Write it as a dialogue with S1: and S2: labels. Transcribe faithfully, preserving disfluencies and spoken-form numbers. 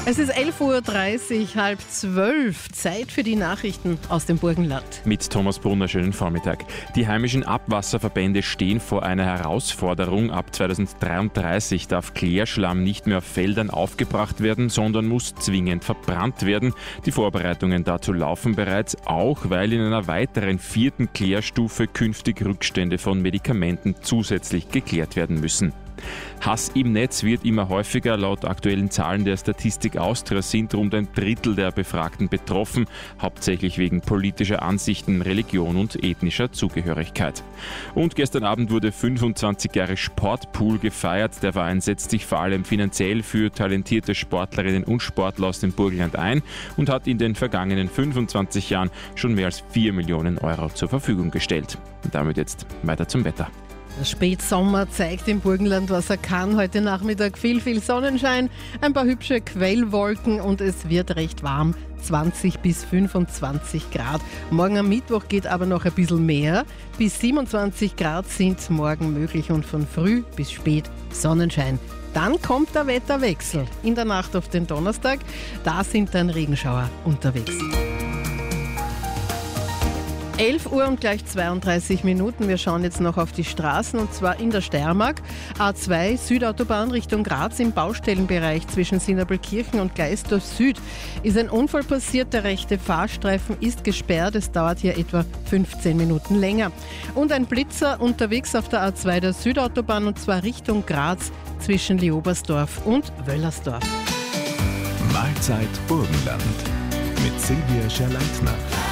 S1: Es ist elf Uhr dreißig, halb zwölf. Zeit für die Nachrichten aus dem Burgenland.
S2: Mit Thomas Brunner, schönen Vormittag. Die heimischen Abwasserverbände stehen vor einer Herausforderung. Ab zweitausenddreiunddreißig darf Klärschlamm nicht mehr auf Feldern aufgebracht werden, sondern muss zwingend verbrannt werden. Die Vorbereitungen dazu laufen bereits, auch weil in einer weiteren vierten Klärstufe künftig Rückstände von Medikamenten zusätzlich geklärt werden müssen. Hass im Netz wird immer häufiger. Laut aktuellen Zahlen der Statistik Austria sind rund ein Drittel der Befragten betroffen, hauptsächlich wegen politischer Ansichten, Religion und ethnischer Zugehörigkeit. Und gestern Abend wurde fünfundzwanzig Jahre Sportpool gefeiert. Der Verein setzt sich vor allem finanziell für talentierte Sportlerinnen und Sportler aus dem Burgenland ein und hat in den vergangenen fünfundzwanzig Jahren schon mehr als vier Millionen Euro zur Verfügung gestellt. Und damit jetzt weiter zum Wetter.
S1: Der Spätsommer zeigt im Burgenland, was er kann. Heute Nachmittag viel, viel Sonnenschein, ein paar hübsche Quellwolken und es wird recht warm. zwanzig bis fünfundzwanzig Grad. Morgen am Mittwoch geht aber noch ein bisschen mehr. Bis siebenundzwanzig Grad sind morgen möglich und von früh bis spät Sonnenschein. Dann kommt der Wetterwechsel. In der Nacht auf den Donnerstag, da sind dann Regenschauer unterwegs. elf Uhr und gleich zweiunddreißig Minuten. Wir schauen jetzt noch auf die Straßen und zwar in der Steiermark. A zwei Südautobahn Richtung Graz im Baustellenbereich zwischen Sinnerbelkirchen und Gleisdorf Süd ist ein Unfall passiert. Der rechte Fahrstreifen ist gesperrt. Es dauert hier etwa fünfzehn Minuten länger. Und ein Blitzer unterwegs auf der A zwei der Südautobahn und zwar Richtung Graz zwischen Leobersdorf und Wöllersdorf.
S3: Mahlzeit Burgenland mit Silvia Scherleitner.